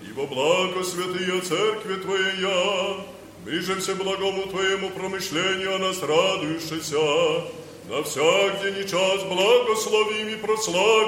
Ибо благо святые церкви Твоя, мы же все благому Твоему промышлению о нас радующийся, на всяк день и час благословим и прославим